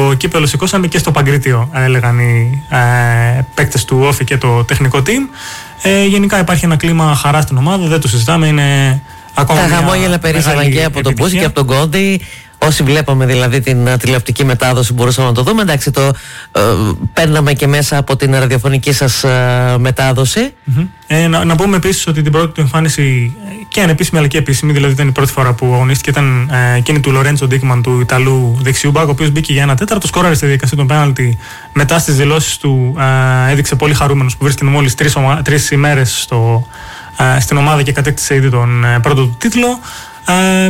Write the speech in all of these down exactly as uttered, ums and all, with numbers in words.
το κύπελο σηκώσαμε και στο Παγκρίτιο, έλεγαν οι ε, παίκτες του Όφη και το τεχνικό team. Ε, γενικά υπάρχει ένα κλίμα χαρά στην ομάδα, δεν το συζητάμε, είναι ακόμα. Τα χαμόγελα περίσσευαν και από τον Μπούση και από τον Κόντι. Όσοι βλέπαμε δηλαδή την uh, τηλεοπτική μετάδοση μπορούσαμε να το δούμε. Εντάξει, το uh, παίρναμε και μέσα από την ραδιοφωνική σας uh, μετάδοση. Mm-hmm. Ε, να, να πούμε επίσης ότι την πρώτη του εμφάνιση, και ανεπίσημη αλλά και επίσημη, δηλαδή ήταν η πρώτη φορά που αγωνίστηκε, ήταν ε, εκείνη του Λορέντσο Ντίκμαν, του Ιταλού δεξιού μπακ, ο οποίος μπήκε για ένα τέταρτο, σκόραρε στη διαδικασία των πέναλτι. Μετά στις δηλώσεις του ε, έδειξε πολύ χαρούμενος που βρίσκεται μόλις τρεις, ομα, τρεις ημέρες στο, ε, στην ομάδα και κατέκτησε ήδη τον ε, πρώτο του τίτλο. Ε,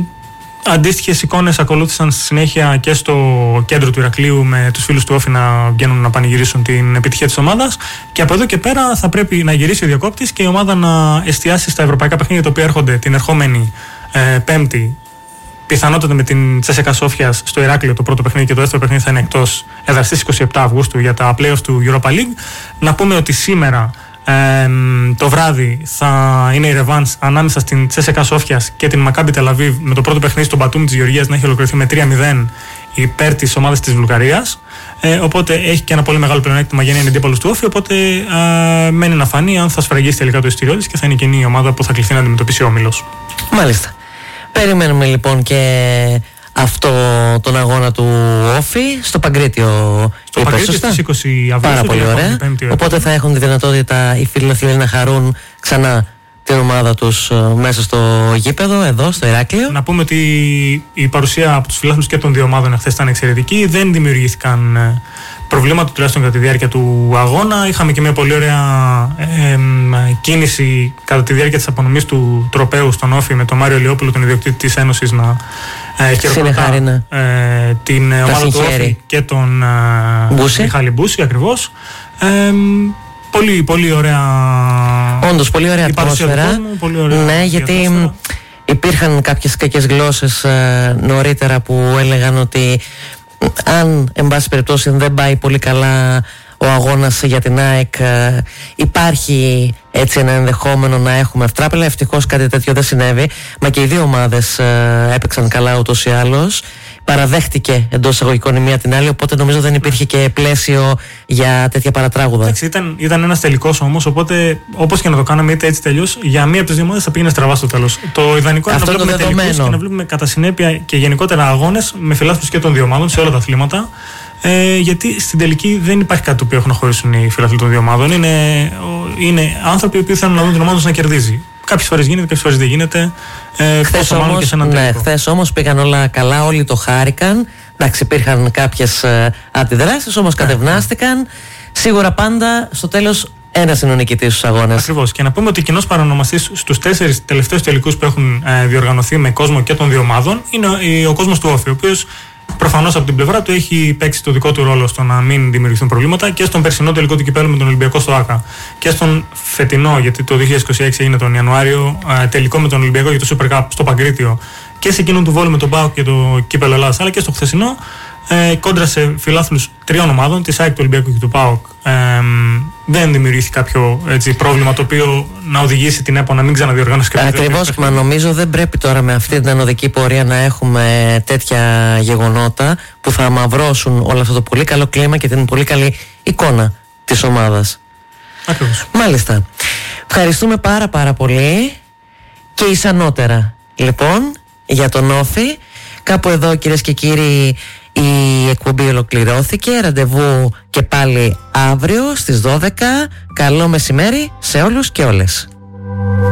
Αντίστοιχες εικόνες ακολούθησαν στη συνέχεια και στο κέντρο του Ηρακλείου, με τους φίλους του Όφη να βγαίνουν να πανηγυρίσουν την επιτυχία της ομάδας. Και από εδώ και πέρα θα πρέπει να γυρίσει ο διακόπτης και η ομάδα να εστιάσει στα ευρωπαϊκά παιχνίδια τα οποία έρχονται την ερχόμενη ε, Πέμπτη. Πιθανότατα με την Τσέσσεκα Σόφιας στο Ηράκλειο το πρώτο παιχνίδι, και το δεύτερο παιχνίδι θα είναι εκτός έδρας στις είκοσι επτά Αυγούστου για τα playoffs του Europa League. Να πούμε ότι σήμερα Ε, το βράδυ θα είναι η ρεβάνς ανάμεσα στην Τσέσσεκα Σόφιας και την Μακάμπι Τελαβίβ, με το πρώτο παιχνίδι στο Μπατούμι της Γεωργίας να έχει ολοκληρωθεί με τρία μηδέν υπέρ της ομάδας της Βουλγαρίας. Ε, οπότε έχει και ένα πολύ μεγάλο πλεονέκτημα για να είναι αντίπαλος του Όφη. Οπότε ε, μένει να φανεί αν θα σφραγίσει τελικά το ειστήριό της και θα είναι εκείνη η ομάδα που θα κληθεί να αντιμετωπίσει ο όμιλος. Μάλιστα. Περιμένουμε λοιπόν και αυτό τον αγώνα του Όφη στο Παγκρίτιο. Στο Παγκρίτιο στις είκοσι Αυγούστου. Πάρα πολύ ωραία. Οπότε θα έχουν τη δυνατότητα οι φίλοι να χαρούν ξανά την ομάδα τους μέσα στο γήπεδο, εδώ στο Ηράκλειο. Να πούμε ότι η παρουσία από τους φιλάθλους και των δύο ομάδων εχθές ήταν εξαιρετική. Δεν δημιουργήθηκαν προβλήματα, τουλάχιστον κατά τη διάρκεια του αγώνα. Είχαμε και μια πολύ ωραία ε, ε, κίνηση κατά τη διάρκεια της απονομής του τροπαίου στον Όφη, με τον Μάριο Λιόπουλο, τον ιδιοκτήτη της Ένωσης, να ε, χειροκροτά ε, την τα ομάδα του Όφη και τον ε, Μιχάλη Μπούση ακριβώς. Ε, πολύ, πολύ ωραία. Όντως, πολύ ωραία ατμόσφαιρα. Ναι, γιατί ατμόσφαιρα. Υπήρχαν κάποιες κακές γλώσσες ε, νωρίτερα που έλεγαν ότι αν εν πάση περιπτώσει δεν πάει πολύ καλά ο αγώνας για την ΑΕΚ, ε, υπάρχει έτσι ένα ενδεχόμενο να έχουμε ευτράπελα. Ευτυχώς κάτι τέτοιο δεν συνέβη, μα και οι δύο ομάδες ε, έπαιξαν καλά ούτως ή άλλως. Παραδέχτηκε εντός εισαγωγικών η μία την άλλη, οπότε νομίζω δεν υπήρχε και πλαίσιο για τέτοια παρατράγουδα. Εντάξει, ήταν, ήταν ένας τελικός όμως, οπότε όπως και να το κάναμε, είτε έτσι τελείως, για μία από τις δύο ομάδες θα πήγαινε στραβά στο τέλος. Το ιδανικό είναι να βλέπουμε τελικούς και να βλέπουμε κατά συνέπεια και γενικότερα αγώνες με φιλάθλους και των δύο ομάδων σε όλα τα αθλήματα. Ε, γιατί στην τελική δεν υπάρχει κάτι το οποίο έχουν να χωρίσουν οι φιλάθλοι των δύο ομάδων. Είναι, είναι άνθρωποι που θέλουν να δουν την ομάδα τους να κερδίζει. Κάποιες φορές γίνεται, κάποιες φορές δεν γίνεται. Ε, χθες όμως, ναι, χθες όμως πήγαν όλα καλά, όλοι το χάρηκαν. Εντάξει, υπήρχαν κάποιες ε, αντιδράσεις, όμως κατευνάστηκαν. Σίγουρα πάντα στο τέλος ένας είναι ο νικητής στους αγώνες. Ακριβώς. Και να πούμε ότι ο κοινός παρανομαστής στους τέσσερις τελευταίους τελικούς που έχουν ε, διοργανωθεί με κόσμο και των δύο ομάδων είναι ο, ο κόσμος του Όφη, ο οποίος προφανώς από την πλευρά του έχει παίξει το δικό του ρόλο στο να μην δημιουργηθούν προβλήματα, και στον περσινό τελικό του κυπέλλου με τον Ολυμπιακό στο ΆΚΑ, και στον φετινό, γιατί το δύο χιλιάδες είκοσι έξι έγινε τον Ιανουάριο, τελικό με τον Ολυμπιακό για το Super Cup στο Παγκρίτιο, και σε εκείνον του Βόλου με τον ΠΑΟΚ και το κύπελλο Ελλάδας, αλλά και στο χθεσινό, ε, κόντρα σε φιλάθλους τριών ομάδων, της ΑΕΚ, του Ολυμπιακού και του ΠΑΟΚ. Ε, δεν δημιουργήθηκε κάποιο έτσι, πρόβλημα το οποίο να οδηγήσει την ΕΠΟ να μην ξαναδιοργάνωσει κάποιο. Ακριβώς, μα νομίζω δεν πρέπει τώρα με αυτή την ανωδική πορεία να έχουμε τέτοια γεγονότα που θα αμαυρώσουν όλο αυτό το πολύ καλό κλίμα και την πολύ καλή εικόνα της ομάδας. Ακριβώς. Μάλιστα. Ευχαριστούμε πάρα πάρα πολύ και ισανότερα λοιπόν για τον Όφη. Κάπου εδώ, κυρίες και κύριοι, η εκπομπή ολοκληρώθηκε. Ραντεβού και πάλι αύριο στις δώδεκα. Καλό μεσημέρι σε όλους και όλες.